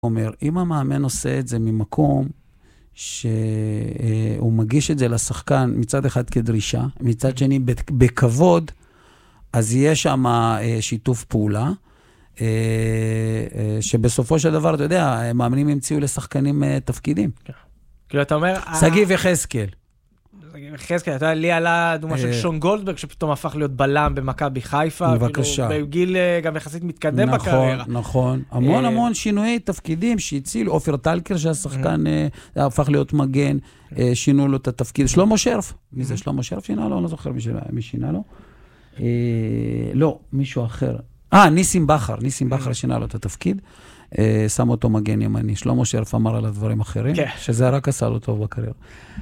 אומר, אם המאמן עושה את זה ממקום שהוא מגיש את זה לשחקן מצד אחד כדרישה, מצד שני בכבוד, אז יהיה שם שיתוף פעולה, שבסופו של דבר, אתה יודע, מאמנים המציאו לשחקנים תפקידים. כאילו אתה אומר... סגיב יחזקאל. יחזקאל, אתה יודע, לי עלה דומה של שון גולדברג, שפתאום הפך להיות בלם במכבי חיפה. בבקשה. בגיל גם יחסית מתקדם בקריירה. נכון. המון שינויי תפקידים שהצילו. אופיר טלקר, שהשחקן הפך להיות מגן, שינו לו את התפקיד. שלמה שרף. מי זה שלמה שרף שינה לו? אני לא זוכר מי שינה לו. לא, מישהו אחר. ניסים בחר שינה לו את התפקיד. שם אותו מגן ימני. שלמה שרף אמר על הדברים אחרים, שזה רק עשה לו טוב בקריירה.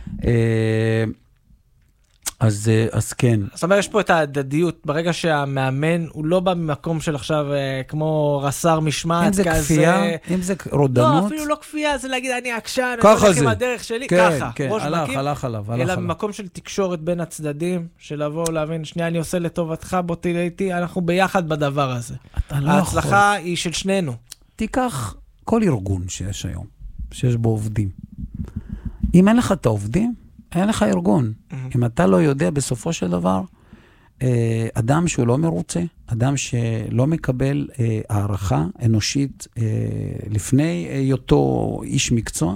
אז כן. זאת אומרת, יש פה את ההדדיות, ברגע שהמאמן הוא לא בא ממקום של עכשיו, כמו רס"ר משמעת, אם זה כפייה, אם זה רודנות. לא, אפילו לא כפייה, זה להגיד, אני עקשן, ככה אני זה. עם הדרך שלי, כן, ככה. כן, הלך עליו. אלא ממקום של תקשורת בין הצדדים, של לבוא להבין, שנייה, אני עושה לטובתך, בוא תראה איתי, אנחנו ביחד בדבר הזה. ההצלחה היא של שנינו. תיקח כל ארגון שיש היום, שיש בו עובדים. אם אין לך את העובדים, אין לך ארגון. אם אתה לא יודע בסופו של דבר, אדם שהוא לא מרוצה, אדם שלא מקבל הערכה אנושית לפני היותו איש מקצוע,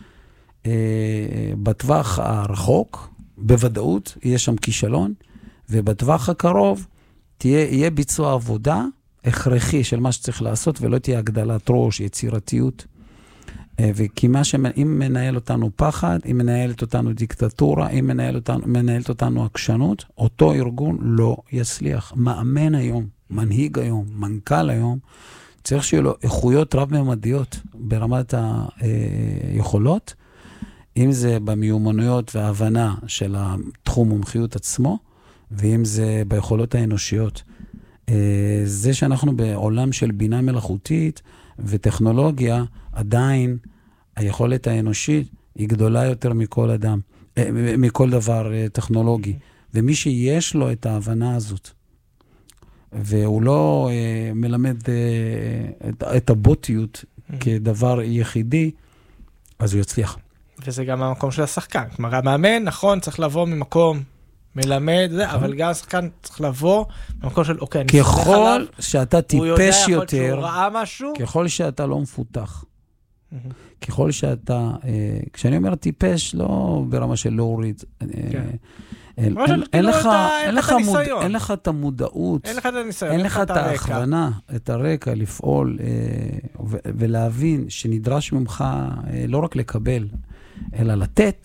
בטווח הרחוק, בוודאות, יהיה שם כישלון, ובטווח הקרוב יהיה ביצוע עבודה הכרחי של מה שצריך לעשות, ולא תהיה הגדלת ראש, יצירתיות. וכי אם מנהל אותנו פחד, אם מנהלת אותנו דיקטטורה, אם מנהלת אותנו עקשנות, אותו ארגון לא יצליח. מאמן היום, מנהיג היום, מנכ"ל היום, צריך שיהיו לו איכויות רב-ממדיות ברמת היכולות, אם זה במיומנויות וההבנה של התחום מומחיות עצמו, ואם זה ביכולות האנושיות. זה שאנחנו בעולם של בינה מלאכותית וטכנולוגיה, עדיין היכולת האנושית היא גדולה יותר מכל אדם, מכל דבר טכנולוגי. ומי שיש לו את ההבנה הזאת, והוא לא מלמד את הבוטיות כדבר יחידי, אז הוא יצליח. וזה גם המקום של השחקן. כלומר, המאמן, נכון, צריך לבוא ממקום מלמד, אבל גם השחקן צריך לבוא במקום של, אוקיי, אני סומך עליו. ככל שאתה טיפש יותר, שהוא ראה משהו, ככל שאתה לא מפותח, ככל שאתה, כשאני אומר טיפש, לא ברמה של להוריד, אין לך את המודעות, אין לך את הניסיון, אין לך את ההכוונה, את הרקע לפעול, ולהבין שנדרש ממך לא רק לקבל, אלא לתת,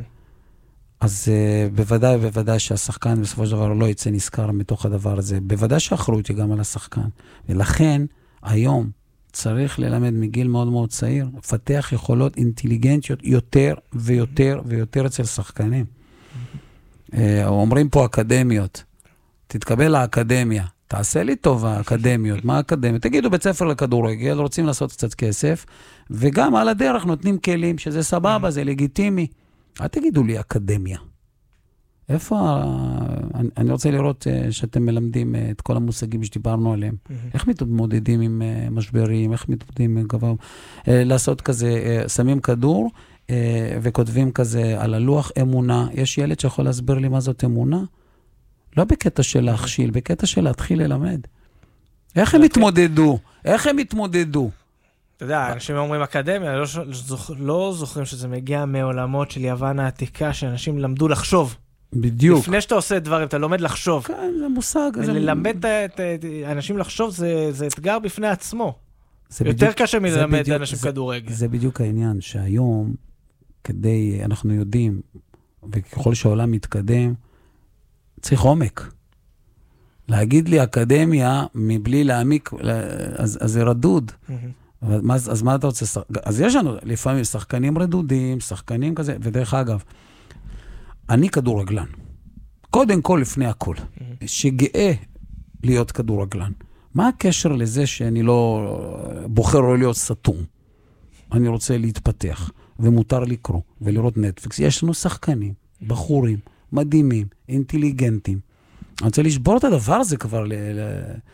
אז בוודאי שהשחקן בסופו של דבר לא יצא נזכר מתוך הדבר הזה. בוודאי שהאחריות היא גם על השחקן. ולכן היום צריך ללמד מגיל מאוד מאוד צעיר, לפתח יכולות אינטליגנטיות יותר ויותר ויותר אצל שחקנים. אומרים פה אקדמיות. תתקבל לאקדמיה. תעשה לי טוב האקדמיות. מה האקדמיה? תגידו בית ספר לכדורגל, רוצים לעשות קצת כסף, וגם על הדרך נותנים כלים, שזה סבבה, זה לגיטימי. אל תגידו לי אקדמיה. איפה, אני רוצה לראות שאתם מלמדים את כל המושגים שדיברנו עליהם. איך מתמודדים עם משברים, איך מתמודדים עם גבוה. לעשות כזה, שמים כדור וכותבים כזה על הלוח אמונה. יש ילד שיכול להסביר לי מה זאת אמונה? לא בקטע של להכשיל, בקטע של להתחיל ללמד. איך הם התמודדו? איך הם התמודדו? אתה יודע, אנשים אומרים אקדמיה, לא זוכרים שזה מגיע מעולמות של יוון העתיקה, שאנשים למדו לחשוב. בדיוק. לפני שאתה עושה דברים, אתה לומד לחשוב. כן, זה מושג. וללמד את אנשים לחשוב, זה אתגר בפני עצמו. יותר קשה מללמד אנשים כדורגל. זה בדיוק העניין, שהיום, אנחנו יודעים, וככל שהעולם מתקדם, צריך עומק. להגיד לי אקדמיה, מבלי להעמיק, אז זה רדוד. אז מה אתה רוצה? אז יש לנו לפעמים שחקנים רדודים, שחקנים כזה, ודרך אגב, אני כדורגלן. קודם כל, לפני הכל. שגאה להיות כדורגלן. מה הקשר לזה שאני לא בוחר לא להיות סתום? אני רוצה להתפתח, ומותר לקרוא, ולראות נטפליקס. יש לנו שחקנים, בחורים, מדהימים, אינטליגנטים. אני רוצה לשבור את הדבר הזה כבר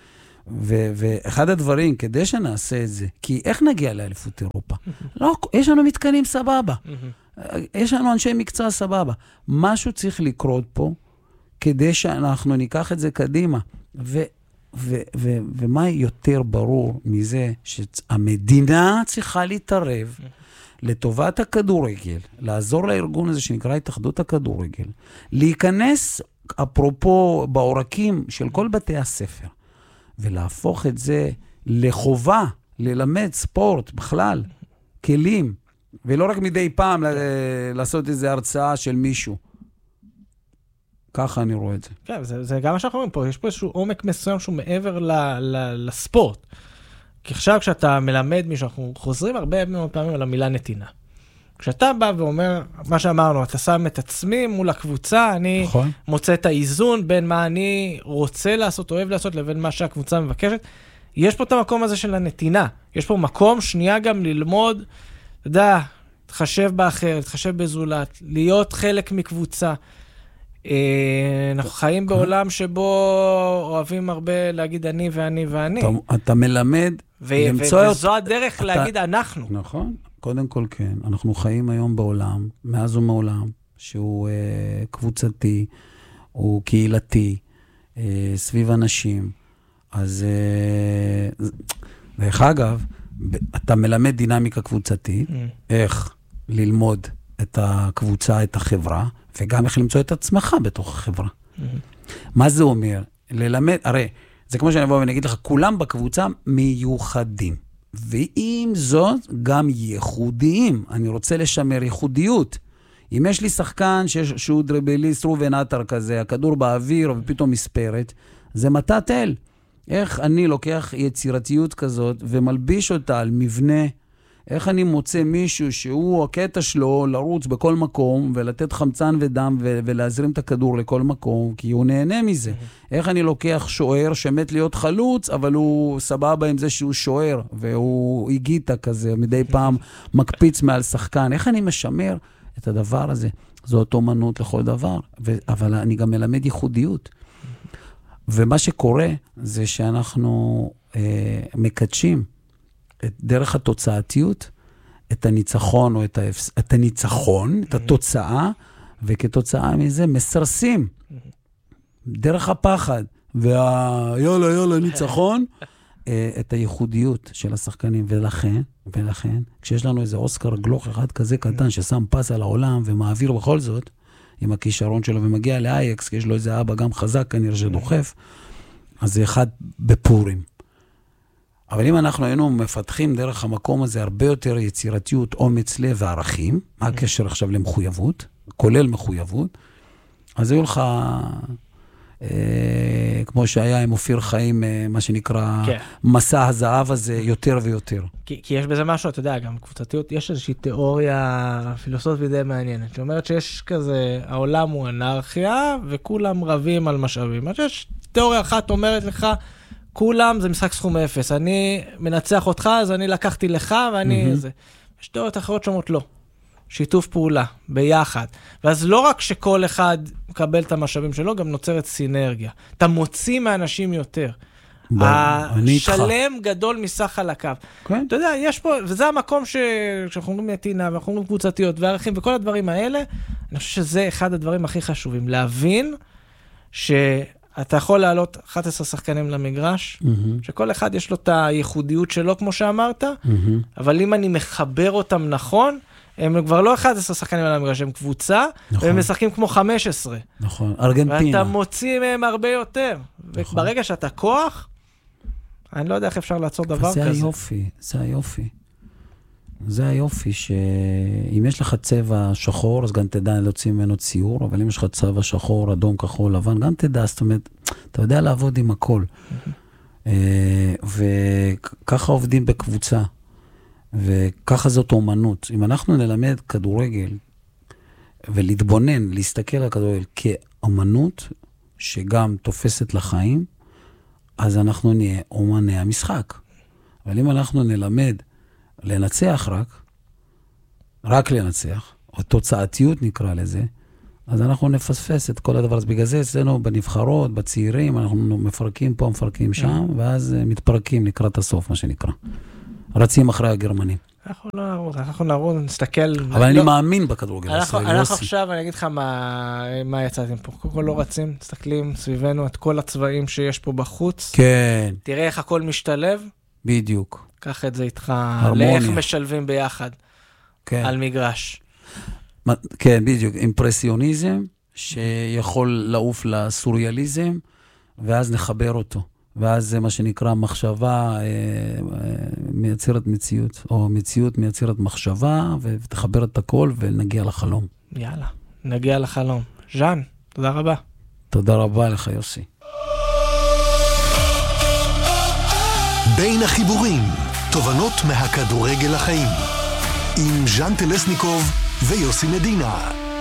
ואחד הדברים, כדי שנעשה את זה, כי איך נגיע לאליפות אירופה? לא, יש לנו מתקנים סבבה. יש לנו אנשי מקצוע סבבה. משהו צריך לקרות פה, כדי שאנחנו ניקח את זה קדימה. ומה יותר ברור מזה שהמדינה צריכה להתערב לטובת הכדורגל, לעזור לארגון הזה שנקרא התאחדות הכדורגל, להיכנס, אפרופו, בעורקים של כל בתי הספר, ולהפוך את זה לחובה, ללמד ספורט בכלל, כלים, ולא רק מדי פעם לעשות איזו הרצאה של מישהו. ככה אני רואה את זה. כן, זה גם מה שאנחנו אומרים פה, יש פה איזשהו עומק מסוים שהוא מעבר לספורט. כי עכשיו כשאתה מלמד מישהו, אנחנו חוזרים הרבה מאוד פעמים על המילה נתינה. כשאתה בא ואומר, מה שאמרנו, אתה שם את עצמי מול הקבוצה, אני מוצא את האיזון בין מה אני רוצה לעשות, אוהב לעשות, לבין מה שהקבוצה מבקשת. יש פה את המקום הזה של הנתינה. יש פה מקום שנייה גם ללמוד, אתה יודע, תחשב באחר, תחשב בזולת, להיות חלק מקבוצה. אנחנו חיים בעולם שבו אוהבים הרבה להגיד אני ואני ואני. אתה מלמד למצוא... וזו הדרך להגיד אנחנו. נכון, קודם כל כן. אנחנו חיים היום בעולם, מאז ומעולם, שהוא קבוצתי, הוא קהילתי, סביב אנשים. אז דרך אגב, אתה מלמד דינמיקה קבוצתית, איך ללמוד את הקבוצה, את החברה, וגם איך למצוא את עצמך בתוך החברה. מה זה אומר? ללמד, הרי, זה כמו שאני אבוא ונגיד לך, כולם בקבוצה מיוחדים. ועם זאת, גם ייחודיים. אני רוצה לשמר ייחודיות. אם יש לי שחקן שהוא דריבליסט רובן עטר כזה, הכדור באוויר ופתאום מספרת, זה מתת אל. איך אני לוקח יצירתיות כזאת ומלביש אותה על מבנה, איך אני מוצא מישהו שהוא הקטע שלו לרוץ בכל מקום ולתת חמצן ודם ולהזרים את הכדור לכל מקום, כי הוא נהנה מזה. איך אני לוקח שוער שמת להיות חלוץ, אבל הוא סבבה עם זה שהוא שוער, והוא הגיטה כזה, מדי פעם מקפיץ מעל שחקן. איך אני משמר את הדבר הזה? זאת אומנות לכל דבר, אבל אני גם מלמד ייחודיות. ומה שקורה זה שאנחנו מקדשים את דרך התוצאתיות, את הניצחון או את הניצחון, את התוצאה, וכתוצאה מזה מסרסים דרך הפחד, יאללה, ניצחון, את הייחודיות של השחקנים. ולכן, כשיש לנו איזה אוסקר גלוך אחד כזה קטן, ששם פס על העולם ומעביר בכל זאת, עם הכישרון שלו ומגיע לאייקס, כי יש לו איזה אבא גם חזק, כנראה שדוחף, אז זה אחד בפורים. אבל אם אנחנו היינו מפתחים דרך המקום הזה הרבה יותר יצירתיות, אומץ לב וערכים, מה הקשר עכשיו למחויבות, כולל מחויבות, אז היו לך, כמו שהיה עם אופיר חיים, מה שנקרא, מסע הזהב הזה יותר ויותר. כי יש בזה משהו, אתה יודע, גם קבוצתיות, יש איזושהי תיאוריה פילוסופית די מעניינת, שאומרת שיש כזה, העולם הוא אנרכיה, וכולם רבים על משאבים. אז יש תיאוריה אחת אומרת לך, כולם זה משחק סכום אפס. אני מנצח אותך, אז אני לקחתי לך, ואני זה. יש תיאוריות אחרות שאומרות לא. שיתוף פעולה, ביחד. ואז לא רק שכל אחד מקבל את המשאבים שלו, גם נוצרת סינרגיה. אתה מוציא מאנשים יותר. השלם גדול מסך חלקיו. אתה יודע, יש פה, וזה המקום שאנחנו אומרים נתינה, ואנחנו אומרים קבוצתיות, וערכים, וכל הדברים האלה, אני חושב שזה אחד הדברים הכי חשובים. להבין אתה יכול להעלות 11 שחקנים למגרש, שכל אחד יש לו את הייחודיות שלו, כמו שאמרת, אבל אם אני מחבר אותם נכון, הם כבר לא 11 שחקנים על המגרש, הם קבוצה, והם משחקים כמו 15. נכון, ארגנטינה. ואתה מוציא מהם הרבה יותר. וברגע שאתה כוח, אני לא יודע איך אפשר לעצור דבר כזה. זה היופי, שאם יש לך צבע שחור, אז גם תדע להוציא ממנו ציור, אבל אם יש לך צבע שחור, אדום, כחול, לבן, גם תדע, זאת אומרת, אתה יודע לעבוד עם הכל. וככה עובדים בקבוצה, וככה זאת אומנות. אם אנחנו נלמד כדורגל, ולהתבונן, להסתכל על כדורגל כאומנות, שגם תופסת לחיים, אז אנחנו נהיה אומני המשחק. אבל אם אנחנו נלמד לנצח רק לנצח, או תוצאתיות נקרא לזה, אז אנחנו נפספס את כל הדבר הזה. בגלל זה אצלנו בנבחרות, בצעירים, אנחנו מפרקים פה, מפרקים שם, ואז מתפרקים לקראת הסוף, מה שנקרא. רצים אחרי הגרמנים. אנחנו נרוץ, נסתכל. אבל אני מאמין בכדורגל הישראלי, יוסי. אנחנו עכשיו, אני אגיד לך מה יצאתם פה. קודם כל לא רצים, מסתכלים סביבנו את כל הצבעים שיש פה בחוץ. כן. תראה איך הכל משתלב. בדיוק. קח את זה איתך, הרמוניה. לאיך משלבים ביחד על מגרש. כן, בדיוק. אימפרסיוניזם, שיכול לעוף לסוריאליזם, ואז נחבר אותו. ואז זה מה שנקרא מחשבה מייצרת מציאות, או מציאות מייצרת מחשבה, ותחבר את הכל ונגיע לחלום. יאללה, נגיע לחלום. ז'אן, תודה רבה. תודה רבה לך, יוסי. בין החיבורים, תובנות מהכדורגל לחיים. עם ז'אן טלסניקוב ויוסי מדינה.